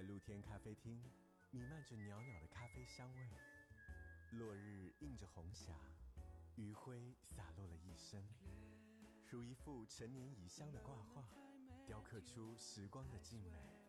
在露天咖啡厅，弥漫着袅袅的咖啡香味。落日映着红霞，余晖洒落了一身，如一幅陈年已香的挂画，雕刻出时光的静美。